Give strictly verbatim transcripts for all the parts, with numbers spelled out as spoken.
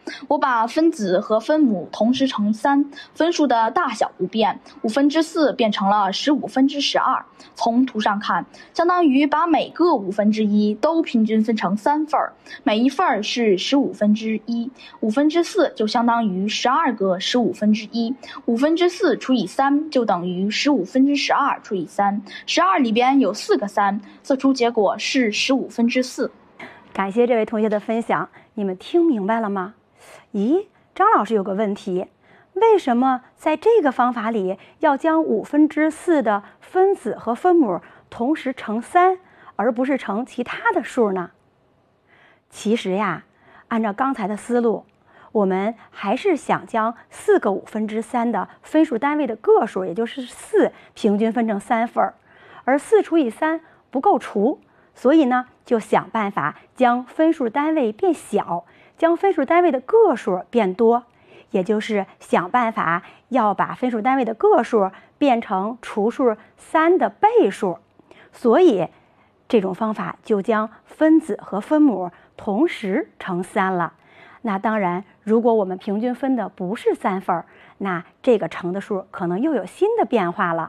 我把分子和分母同时乘三，分数的大小不变，五分之四变成了十五分之十二。从图上看，相当于把每个五分之一都平均分成三份儿，每一份儿是十五分之一，五分之四就相当于十二个十五分之一，五分之四除以三就等于十五分之十二除以三，十二里边有四个三，测出结果是十五分之四。 感谢这位同学的分享，你们听明白了吗？咦，张老师有个问题，为什么在这个方法里要将五分之四的分子和分母同时乘三，而不是乘其他的数呢？其实呀，按照刚才的思路，我们还是想将四个五分之三的分数单位的个数，也就是四，平均分成三份儿，而四除以三不够除，所以呢，就想办法将分数单位变小，将分数单位的个数变多，也就是想办法要把分数单位的个数变成除数三的倍数。所以这种方法就将分子和分母同时乘三了。那当然，如果我们平均分的不是三份儿，那这个乘的数可能又有新的变化了。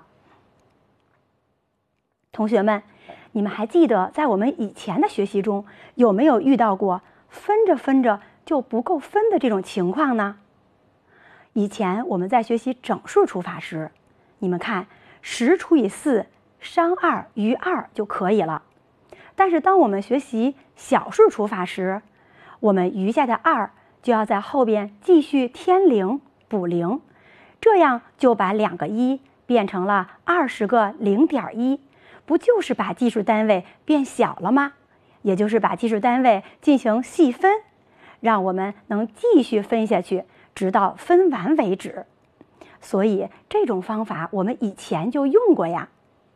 同学们，你们还记得在我们以前的学习中有没有遇到过分着分着就不够分的这种情况呢？以前我们在学习整数除法时，你们看十除以四商二余二就可以了。但是当我们学习小数除法时，我们余下的二就要在后边继续添零补零，这样就把两个一变成了二十个零点一，不就是把计数单位变小了吗？也就是把计数单位进行细分，让我们能继续分下去，直到分完为止。所以这种方法我们以前就用过呀。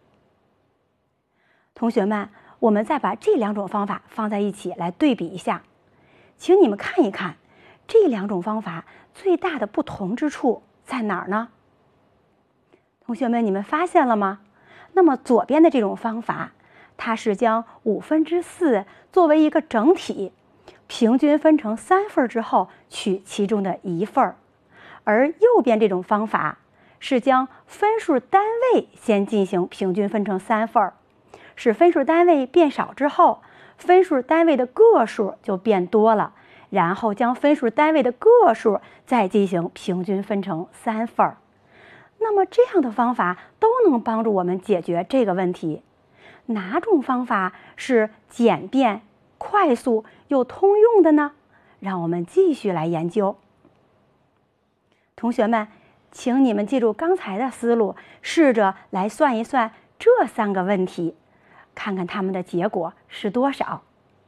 同学们，我们再把这两种方法放在一起来对比一下，请你们看一看这两种方法最大的不同之处在哪儿呢？同学们，你们发现了吗？那么左边的这种方法，它是将五分之四作为一个整体，平均分成三份之后取其中的一份，而右边这种方法是将分数单位先进行平均分成三份，使分数单位变少之后，分数单位的个数就变多了，然后将分数单位的个数再进行平均分成三份。那么这样的方法都能帮助我们解决这个问题。哪种方法是简便、快速又通用的呢？让我们继续来研究。同学们，请你们记住刚才的思路，试着来算一算这三个问题，看看它们的结果是多少。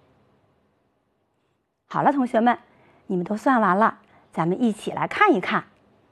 好了，同学们，你们都算完了，咱们一起来看一看。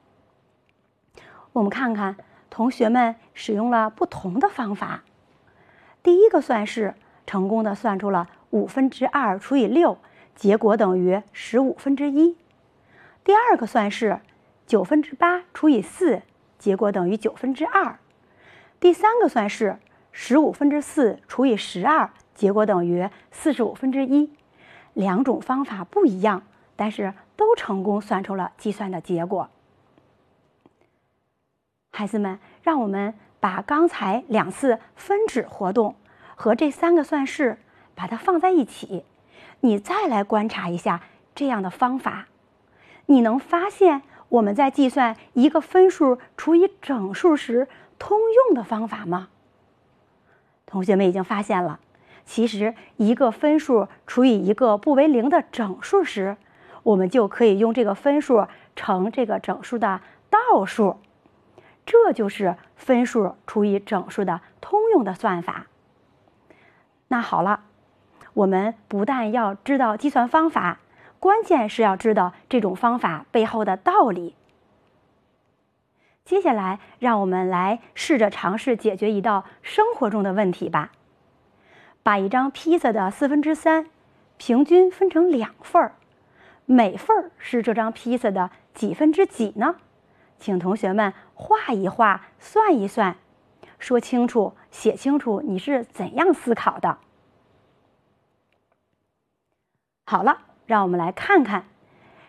我们看看同学们使用了不同的方法。第一个算式成功的算出了五分之二除以六，结果等于十五分之一。第二个算式九分之八除以四，结果等于九分之二。第三个算式十五分之四除以十二，结果等于四十五分之一。两种方法不一样，但是都成功算出了计算的结果。孩子们，让我们把刚才两次分指活动和这三个算式把它放在一起，你再来观察一下这样的方法，你能发现我们在计算一个分数除以整数时通用的方法吗？同学们已经发现了，其实一个分数除以一个不为零的整数时，我们就可以用这个分数乘这个整数的倒数，这就是分数除以整数的通用的算法。那好了，我们不但要知道计算方法，关键是要知道这种方法背后的道理。接下来，让我们来试着尝试解决一道生活中的问题吧。把一张披萨的四分之三平均分成两份儿，每份儿是这张披萨的几分之几呢？请同学们画一画，算一算，说清楚、写清楚你是怎样思考的。好了，让我们来看看